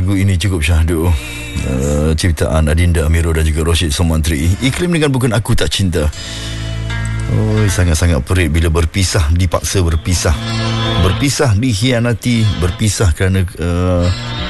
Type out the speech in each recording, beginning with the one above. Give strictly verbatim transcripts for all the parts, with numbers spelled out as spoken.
Lagu ini cukup syahdu. uh, Ciptaan Adinda Amirul dan juga Rosyid Somantri. Iklim dengan bukan aku tak cinta. Oh, sangat-sangat perit bila berpisah, dipaksa berpisah. Berpisah dikhianati, berpisah kerana uh,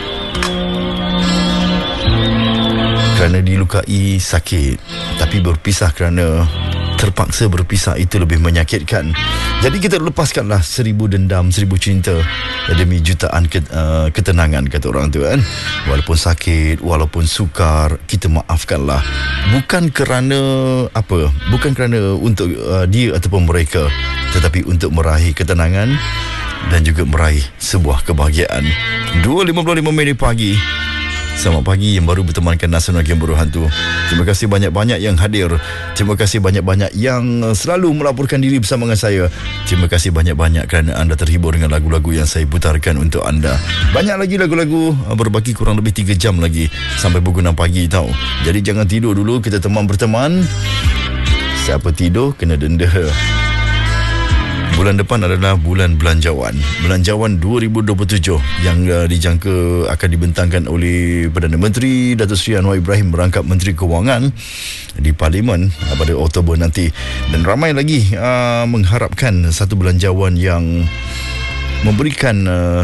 kerana dilukai, sakit. Tapi berpisah kerana terpaksa berpisah, itu lebih menyakitkan. Jadi kita lepaskanlah seribu dendam, seribu cinta demi jutaan ketenangan, kata orang tu kan. Walaupun sakit, walaupun sukar, kita maafkanlah. Bukan kerana apa, bukan kerana untuk uh, dia ataupun mereka, tetapi untuk meraih ketenangan dan juga meraih sebuah kebahagiaan. dua lima puluh lima minit pagi. Selamat pagi yang baru bertemankan Nasional Game Buruh Hantu. Terima kasih banyak-banyak yang hadir. Terima kasih banyak-banyak yang selalu melaporkan diri bersama dengan saya. Terima kasih banyak-banyak kerana anda terhibur dengan lagu-lagu yang saya putarkan untuk anda. Banyak lagi lagu-lagu berbaki, kurang lebih tiga jam lagi sampai pukul enam pagi tau. Jadi jangan tidur dulu, kita teman berteman. Siapa tidur kena denda. Bulan depan adalah bulan belanjawan. Belanjawan dua ribu dua puluh tujuh yang uh, dijangka akan dibentangkan oleh Perdana Menteri Datuk Seri Anwar Ibrahim merangkap Menteri Kewangan di Parlimen uh, pada Oktober nanti. Dan ramai lagi uh, mengharapkan satu belanjawan yang memberikan uh,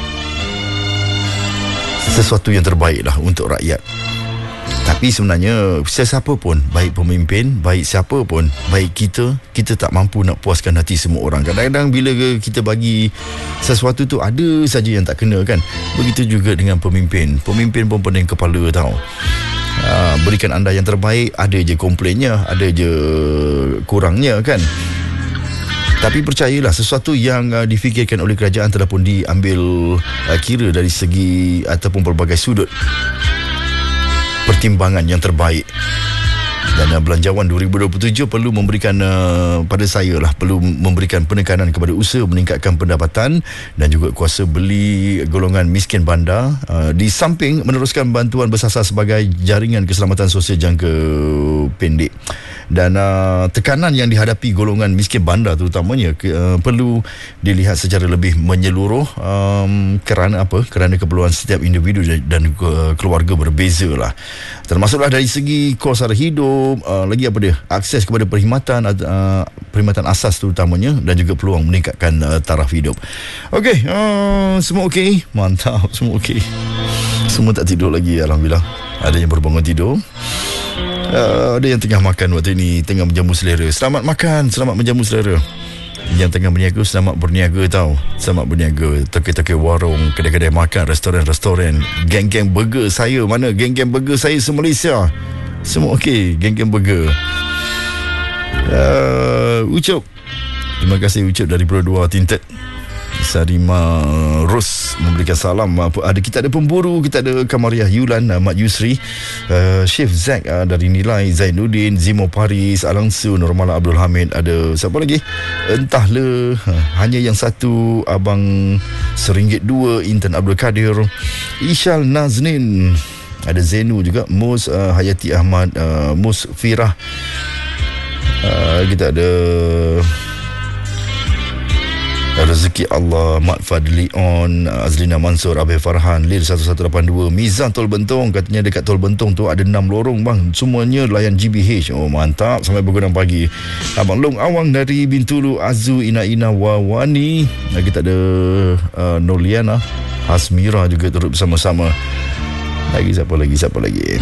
sesuatu yang terbaik lah untuk rakyat. Tapi sebenarnya sesiapa pun, baik pemimpin, baik siapa pun, baik kita, kita tak mampu nak puaskan hati semua orang. Kadang-kadang bila kita bagi sesuatu tu, ada saja yang tak kena kan. Begitu juga dengan pemimpin. Pemimpin pun pening kepala tau. Aa, berikan anda yang terbaik, ada je komplainnya, ada je kurangnya kan. Tapi percayalah, sesuatu yang uh, difikirkan oleh kerajaan telah pun diambil uh, kira dari segi ataupun pelbagai sudut pertimbangan yang terbaik. Dan uh, belanjawan dua ribu dua puluh tujuh perlu memberikan uh, pada saya lah, perlu memberikan penekanan kepada usaha meningkatkan pendapatan dan juga kuasa beli golongan miskin bandar, uh, di samping meneruskan bantuan bersasar sebagai jaringan keselamatan sosial jangka pendek. Dan uh, tekanan yang dihadapi golongan miskin bandar terutamanya uh, perlu dilihat secara lebih menyeluruh, um, kerana apa? Kerana keperluan setiap individu dan uh, keluarga berbeza lah. Termasuklah dari segi kos sara hidup, uh, lagi apa dia? Akses kepada perkhidmatan, uh, perkhidmatan asas terutamanya, dan juga peluang meningkatkan uh, taraf hidup. Okey, uh, semua okey? Mantap, semua okey. Semua tak tidur lagi, alhamdulillah. Ada yang baru bangun tidur. Uh, ada yang tengah makan waktu ini, tengah menjamu selera. Selamat makan, selamat menjamu selera. Yang tengah berniaga, selamat berniaga tau. Selamat berniaga. Toke-toke warung, kedai-kedai makan, restoran-restoran, geng-geng burger saya. Mana geng-geng burger saya se-Malaysia? Semua okey, geng-geng burger. uh, Ucup, terima kasih Ucup dari Pro dua Tinted. Sarima Ros memberikan salam. Ada kita ada pemburu, kita ada Kamariah Yulan, Mat Yusri, uh, Chef Zack uh, dari Nilai, Zainuddin, Zimo Paris, Alangsu, Nurmala Abdul Hamid. Ada siapa lagi? Entahlah, hanya yang satu, Abang Seringgit Dua, Intan Abdul Kadir, Ishal Naznin, ada Zenu juga, Mus uh, Hayati Ahmad, uh, Mus Firah, uh, kita ada Rezeki Allah, Mat Fadli On, Azlina Mansur, Abai Farhan, Lil satu satu lapan dua, Mizan Tol Bentong. Katanya dekat Tol Bentong tu ada enam lorong bang, semuanya layan G B H. Oh mantap, sampai pukul enam pagi. Abang Long Awang dari Bintulu, Azu, Ina Ina Wawani. Kita ada uh, Noliana Hasmira juga turut bersama-sama. Lagi siapa lagi, siapa lagi?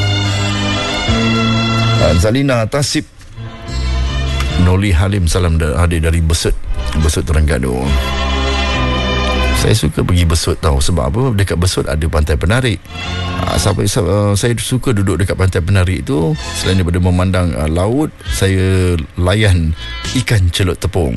uh, Zalina Tasib, Noli Halim, salam hadir dari Besut, Besut Terengganu. Saya suka pergi Besut tahu. Sebab apa? Dekat Besut ada pantai penarik. uh, sampai, uh, Saya suka duduk dekat pantai penarik itu. Selain daripada memandang uh, laut, saya layan ikan celup tepung.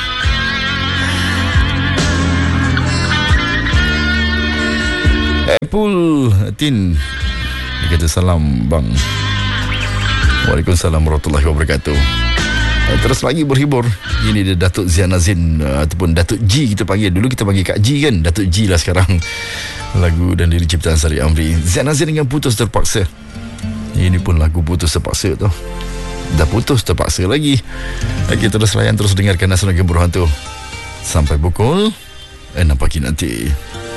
Apple Tin, dia kata salam bang. Waalaikumsalam warahmatullahi wabarakatuh. Terus lagi berhibur. Ini dia Datuk Zianazin, uh, ataupun Datuk G kita panggil. Dulu kita panggil Kak G kan, Datuk G lah sekarang. Lagu dan diri ciptaan Sari Amri. Zianazin dengan Putus Terpaksa. Ini pun lagu Putus Terpaksa tu. Dah putus terpaksa lagi. Okey, terus layan, terus dengarkan Nasional Game Buruh Hantu sampai pukul enam pagi nanti.